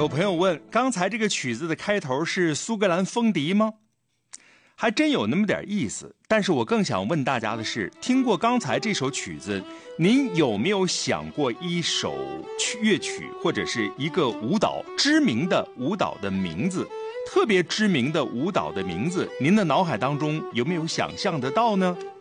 有朋友问，刚才这个曲子的开头是苏格兰风笛吗？还真有那么点意思，但是我更想问大家的是，听过刚才这首曲子，您有没有想过一首乐曲或者是一个舞蹈，知名的舞蹈的名字，特别知名的舞蹈的名字，您的脑海当中有没有想象得到呢？